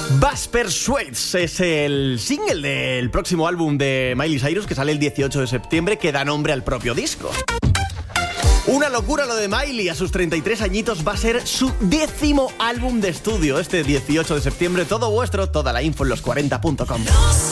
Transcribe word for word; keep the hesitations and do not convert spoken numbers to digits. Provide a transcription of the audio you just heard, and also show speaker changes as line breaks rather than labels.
Bus Persuades es el single del próximo álbum de Miley Cyrus que sale el dieciocho de septiembre, que da nombre al propio disco. Una locura lo de Miley, a sus treinta y tres añitos va a ser su décimo álbum de estudio este dieciocho de septiembre. Todo vuestro, toda la info en los cuarenta punto com.